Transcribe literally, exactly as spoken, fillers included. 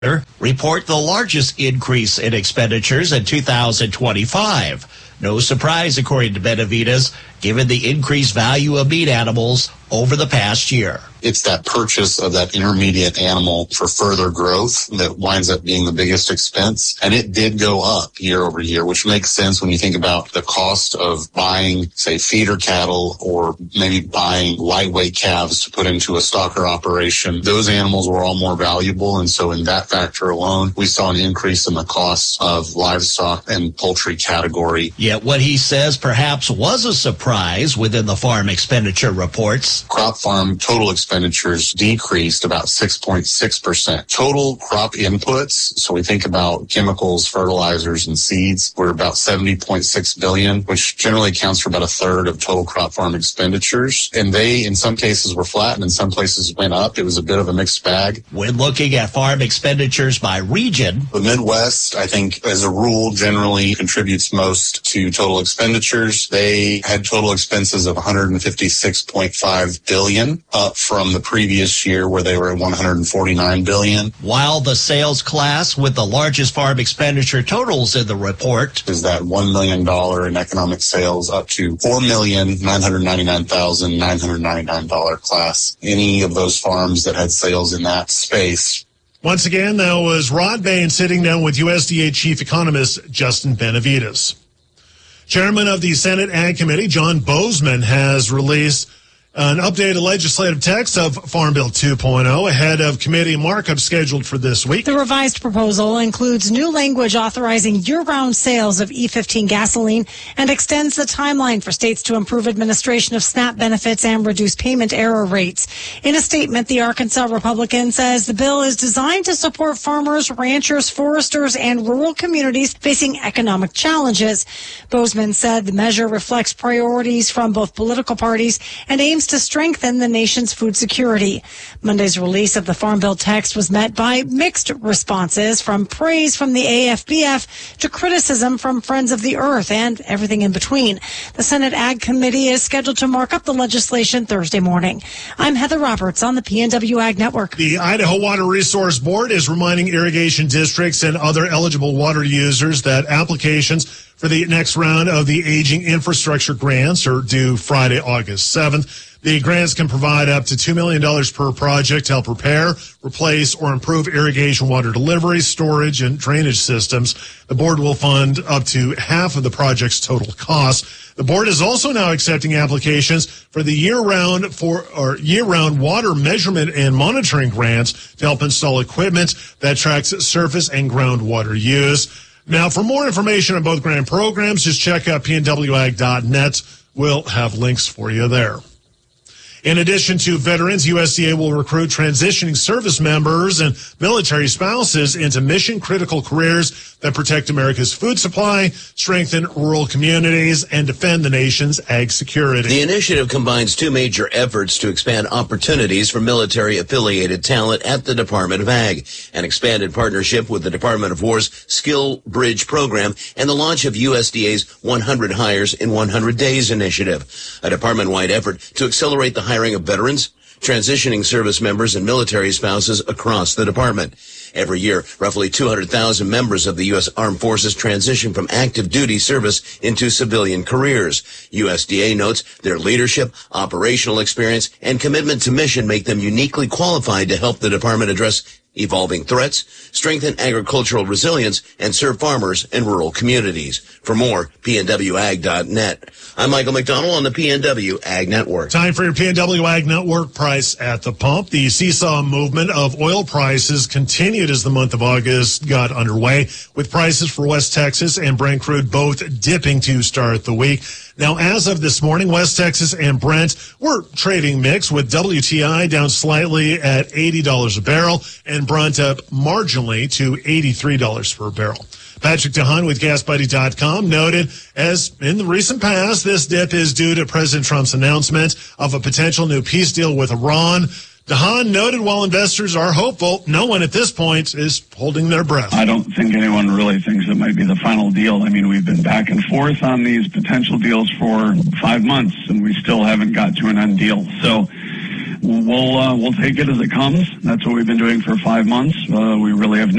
report the largest increase in expenditures in two thousand twenty-five. No surprise, according to Benavides, given the increased value of meat animals over the past year. It's that purchase of that intermediate animal for further growth that winds up being the biggest expense. And it did go up year over year, which makes sense when you think about the cost of buying, say, feeder cattle or maybe buying lightweight calves to put into a stocker operation. Those animals were all more valuable. And so in that factor alone, we saw an increase in the cost of livestock and poultry category. Yet what he says perhaps was a surprise within the farm expenditure reports. Crop farm total expenditures decreased about six point six percent. Total crop inputs, so we think about chemicals, fertilizers, and seeds, were about seventy point six billion dollars, which generally accounts for about a third of total crop farm expenditures. And they, in some cases, were flat, and in some places went up. It was a bit of a mixed bag. When looking at farm expenditures by region, the Midwest, I think, as a rule, generally contributes most to total expenditures. They had total expenses of one hundred fifty-six point five billion dollars, up from the previous year where they were at one hundred forty-nine billion dollars. While the sales class with the largest farm expenditure totals in the report is that one million dollars in economic sales up to four million nine hundred ninety-nine thousand nine hundred ninety-nine dollars class. Any of those farms that had sales in that space. Once again, that was Rod Bain sitting down with U S D A Chief Economist Justin Benavides. Chairman of the Senate Ag Committee, John Boozman, has released an updated legislative text of Farm Bill two point oh ahead of committee markup scheduled for this week. The revised proposal includes new language authorizing year-round sales of E fifteen gasoline and extends the timeline for states to improve administration of SNAP benefits and reduce payment error rates. In a statement, the Arkansas Republican says the bill is designed to support farmers, ranchers, foresters, and rural communities facing economic challenges. Boozman said the measure reflects priorities from both political parties and aims to strengthen the nation's food security. Monday's release of the Farm Bill text was met by mixed responses, from praise from the A F B F to criticism from Friends of the Earth and everything in between. The Senate Ag Committee is scheduled to mark up the legislation Thursday morning. I'm Heather Roberts on the P N W Ag Network. The Idaho Water Resource Board is reminding irrigation districts and other eligible water users that applications for the next round of the Aging Infrastructure Grants are due Friday, August seventh. The grants can provide up to two million dollars per project to help repair, replace, or improve irrigation water delivery, storage, and drainage systems. The board will fund up to half of the project's total cost. The board is also now accepting applications for the year-round for or year-round water measurement and monitoring grants to help install equipment that tracks surface and groundwater use. Now, for more information on both grant programs, just check out P N W ag dot net. We'll have links for you there. In addition to veterans, U S D A will recruit transitioning service members and military spouses into mission-critical careers that protect America's food supply, strengthen rural communities, and defend the nation's ag security. The initiative combines two major efforts to expand opportunities for military-affiliated talent at the Department of Ag, an expanded partnership with the Department of War's Skill Bridge program, and the launch of U S D A's one hundred Hires in one hundred Days initiative, a department-wide effort to accelerate the hiring of veterans, transitioning service members, and military spouses across the department. Every year, roughly two hundred thousand members of the U S Armed Forces transition from active duty service into civilian careers. U S D A notes their leadership, operational experience, and commitment to mission make them uniquely qualified to help the department address evolving threats, strengthen agricultural resilience, and serve farmers and rural communities. For more, P N W ag dot net. I'm Michael McDonald on the P N W Ag Network. Time for your P N W Ag Network price at the pump. The seesaw movement of oil prices continued as the month of August got underway, with prices for West Texas and Brent crude both dipping to start the week. Now, as of this morning, West Texas and Brent were trading mixed, with W T I down slightly at eighty dollars a barrel and Brent up marginally to eighty-three dollars per barrel. Patrick DeHaan with Gas Buddy dot com noted, as in the recent past, this dip is due to President Trump's announcement of a potential new peace deal with Iran. DeHaan noted while investors are hopeful, no one at this point is holding their breath. I don't think anyone really thinks it might be the final deal. I mean, we've been back and forth on these potential deals for five months, and we still haven't got to an end deal. So we'll uh, we'll take it as it comes. That's what we've been doing for five months. Uh, we really have